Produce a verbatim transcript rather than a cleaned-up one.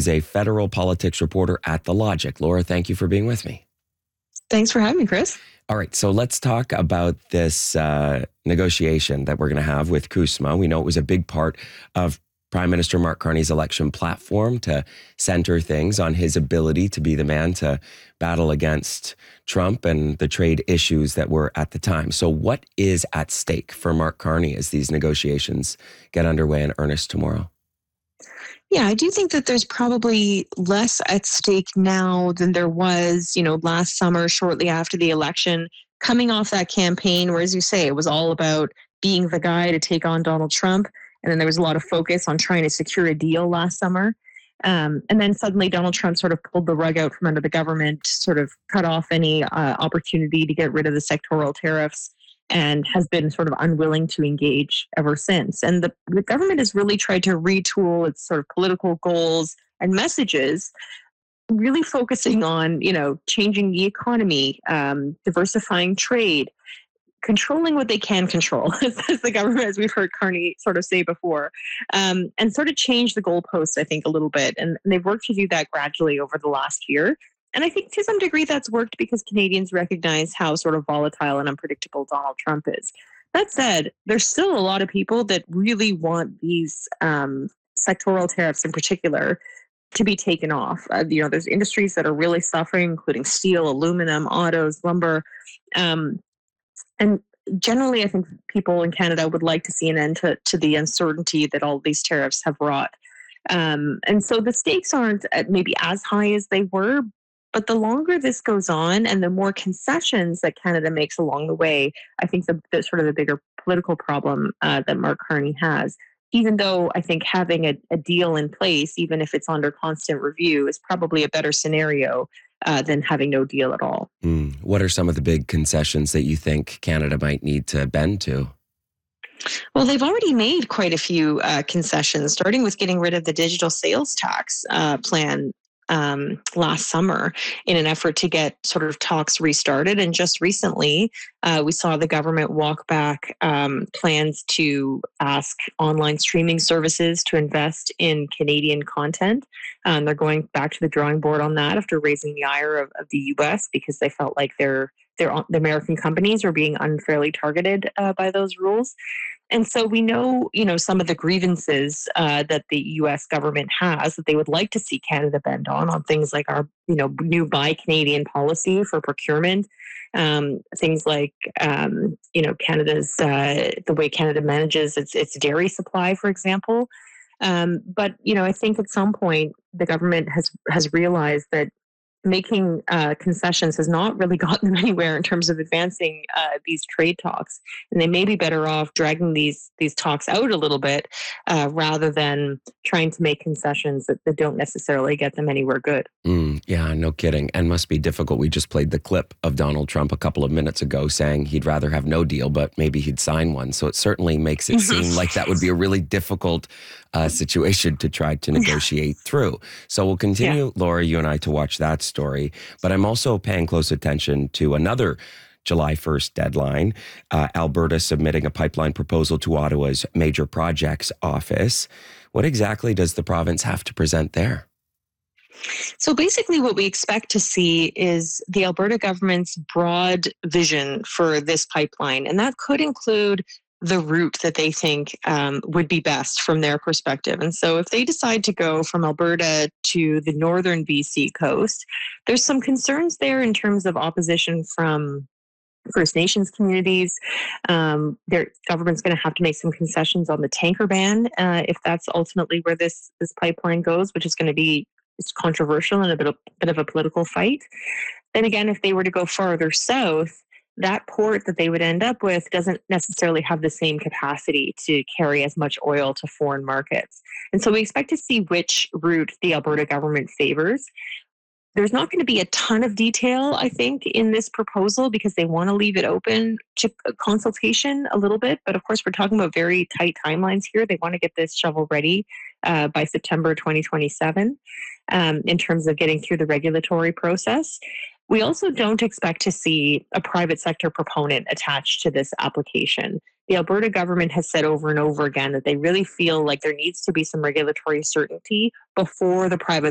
She's a federal politics reporter at The Logic. Laura, thank you for being with me. Thanks for having me, Chris. All right, so let's talk about this uh, negotiation that we're going to have with CUSMA. We know it was a big part of Prime Minister Mark Carney's election platform to center things on his ability to be the man to battle against Trump and the trade issues that were at the time. So what is at stake for Mark Carney as these negotiations get underway in earnest tomorrow? Yeah, I do think that there's probably less at stake now than there was, you know, last summer, shortly after the election, coming off that campaign where, as you say, it was all about being the guy to take on Donald Trump. And then there was a lot of focus on trying to secure a deal last summer. Um, and then suddenly Donald Trump sort of pulled the rug out from under the government, sort of cut off any uh, opportunity to get rid of the sectoral tariffs, and has been sort of unwilling to engage ever since. And the, the government has really tried to retool its sort of political goals and messages, really focusing on, you know, changing the economy, um, diversifying trade, controlling what they can control, as the government, as we've heard Carney sort of say before, um, and sort of change the goalposts, I think, a little bit. And they've worked to do that gradually over the last year. And I think to some degree that's worked because Canadians recognize how sort of volatile and unpredictable Donald Trump is. That said, there's still a lot of people that really want these um, sectoral tariffs in particular to be taken off. Uh, you know, there's industries that are really suffering, including steel, aluminum, autos, lumber. Um, and generally, I think people in Canada would like to see an end to, to the uncertainty that all these tariffs have wrought. Um, and so the stakes aren't maybe as high as they were, but the longer this goes on and the more concessions that Canada makes along the way, I think the, the sort of the bigger political problem uh, that Mark Carney has, even though I think having a, a deal in place, even if it's under constant review, is probably a better scenario uh, than having no deal at all. Mm. What are some of the big concessions that you think Canada might need to bend to? Well, they've already made quite a few uh, concessions, starting with getting rid of the digital sales tax uh, plan Um, last summer in an effort to get sort of talks restarted. And just recently, uh, we saw the government walk back um, plans to ask online streaming services to invest in Canadian content. Um, they're going back to the drawing board on that after raising the ire of, of the U S because they felt like their their the American companies were being unfairly targeted uh, by those rules. And so we know, you know, some of the grievances uh, that the U S government has that they would like to see Canada bend on, on things like our, you know, new Buy Canadian policy for procurement, um, things like, um, you know, Canada's, uh, the way Canada manages its, its dairy supply, for example. Um, but, you know, I think at some point the government has, has realized that making uh, concessions has not really gotten them anywhere in terms of advancing uh, these trade talks, and they may be better off dragging these these talks out a little bit uh, rather than trying to make concessions that, that don't necessarily get them anywhere good. Mm, yeah, no kidding. And must be difficult. We just played the clip of Donald Trump a couple of minutes ago saying he'd rather have no deal, but maybe he'd sign one. So it certainly makes it seem like that would be a really difficult uh, situation to try to negotiate through. So we'll continue, yeah. Laura, you and I, to watch that story. But I'm also paying close attention to another July first deadline, uh, Alberta submitting a pipeline proposal to Ottawa's Major Projects Office. What exactly does the province have to present there? So basically what we expect to see is the Alberta government's broad vision for this pipeline, and that could include the route that they think um, would be best from their perspective. And so if they decide to go from Alberta to the northern B C coast, there's some concerns there in terms of opposition from First Nations communities. Um, their government's going to have to make some concessions on the tanker ban uh, if that's ultimately where this, this pipeline goes, which is going to be it's controversial and a bit of, bit of a political fight. Then again, if they were to go farther south, that port that they would end up with doesn't necessarily have the same capacity to carry as much oil to foreign markets. And so we expect to see which route the Alberta government favors. There's not going to be a ton of detail, I think, in this proposal because they want to leave it open to consultation a little bit. But of course, we're talking about very tight timelines here. They want to get this shovel ready uh, by September twenty twenty-seven um, in terms of getting through the regulatory process. We also don't expect to see a private sector proponent attached to this application. The Alberta government has said over and over again that they really feel like there needs to be some regulatory certainty before the private